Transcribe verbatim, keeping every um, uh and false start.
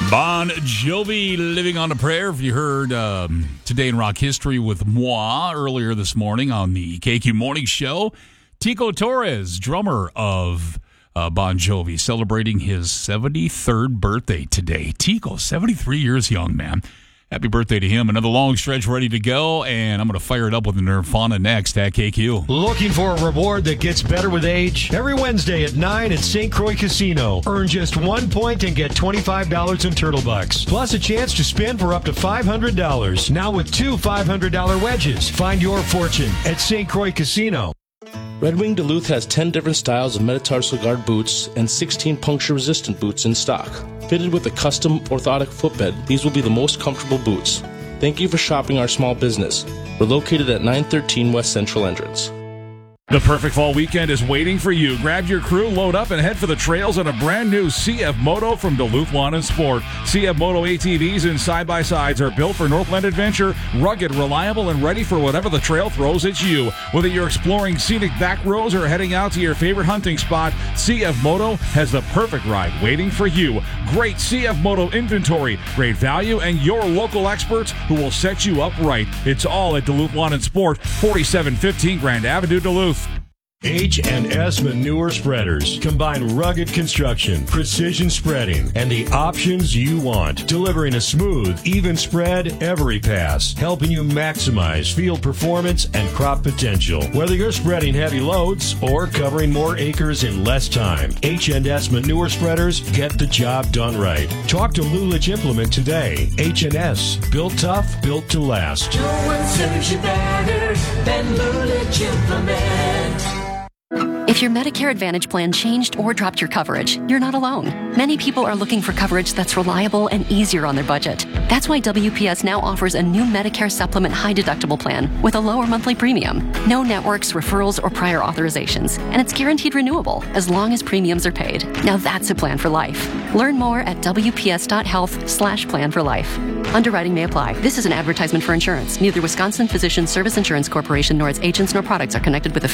Bon Jovi, Living on a Prayer. If you heard um, Today in Rock History with Moi earlier this morning on the K Q Morning Show, Tico Torres, drummer of uh, Bon Jovi, celebrating his seventy-third birthday today. Tico, seventy-three years young, man. Happy birthday to him. Another long stretch ready to go, and I'm going to fire it up with the Nirvana next at K Q. Looking for a reward that gets better with age? Every Wednesday at nine at Saint Croix Casino. Earn just one point and get twenty-five dollars in Turtle Bucks. Plus a chance to spin for up to five hundred dollars. Now with two five hundred dollars wedges. Find your fortune at Saint Croix Casino. Red Wing Duluth has ten different styles of metatarsal guard boots and sixteen puncture-resistant boots in stock. Fitted with a custom orthotic footbed, these will be the most comfortable boots. Thank you for shopping our small business. We're located at nine thirteen West Central Entrance. The perfect fall weekend is waiting for you. Grab your crew, load up, and head for the trails on a brand new C F Moto from Duluth Lawn and Sport. C F Moto A T Vs and side-by-sides are built for Northland adventure, rugged, reliable, and ready for whatever the trail throws at you. Whether you're exploring scenic back roads or heading out to your favorite hunting spot, C F Moto has the perfect ride waiting for you. Great C F Moto inventory, great value, and your local experts who will set you up right. It's all at Duluth Lawn and Sport, forty-seven fifteen Grand Avenue, Duluth. H and S Manure Spreaders combine rugged construction, precision spreading, and the options you want, delivering a smooth, even spread every pass, helping you maximize field performance and crop potential. Whether you're spreading heavy loads or covering more acres in less time, H and S Manure Spreaders get the job done right. Talk to Lulich Implement today. H and S, built tough, built to last. No one serves you better than Lulich Implement. If your Medicare Advantage plan changed or dropped your coverage, you're not alone. Many people are looking for coverage that's reliable and easier on their budget. That's why W P S now offers a new Medicare Supplement high deductible plan with a lower monthly premium. No networks, referrals, or prior authorizations. And it's guaranteed renewable as long as premiums are paid. Now that's a plan for life. Learn more at W P S dot health slash plan for life. Underwriting may apply. This is an advertisement for insurance. Neither Wisconsin Physicians Service Insurance Corporation nor its agents nor products are connected with